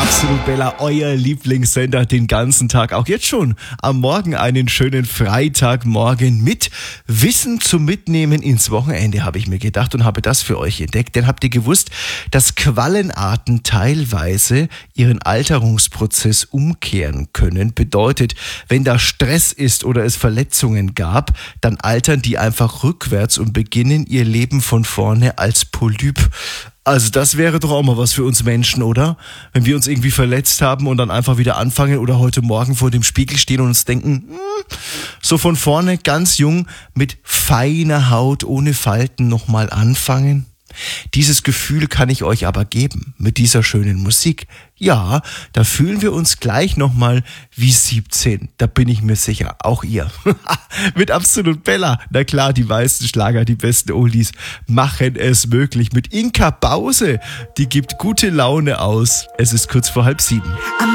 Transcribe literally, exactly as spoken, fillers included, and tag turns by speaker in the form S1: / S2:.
S1: Absolut Bella, euer Lieblingssender den ganzen Tag. Auch jetzt schon am Morgen einen schönen Freitagmorgen mit Wissen zum Mitnehmen ins Wochenende, habe ich mir gedacht und habe das für euch entdeckt. Denn habt ihr gewusst, dass Quallenarten teilweise ihren Alterungsprozess umkehren können? Bedeutet, wenn da Stress ist oder es Verletzungen gab, dann altern die einfach rückwärts und beginnen ihr Leben von vorne als Polyp. Also das wäre doch auch mal was für uns Menschen, oder? Wenn wir uns irgendwie verletzt haben und dann einfach wieder anfangen oder heute Morgen vor dem Spiegel stehen und uns denken, hm, so von vorne ganz jung mit feiner Haut, ohne Falten nochmal anfangen. Dieses Gefühl kann ich euch aber geben mit dieser schönen Musik. Ja, da fühlen wir uns gleich nochmal wie siebzehn. Da bin ich mir sicher, auch ihr. Mit Absolut Bella. Na klar, die meisten Schlager, die besten Oldies machen es möglich. Mit Inka Bause, die gibt gute Laune aus. Es ist kurz vor halb sieben.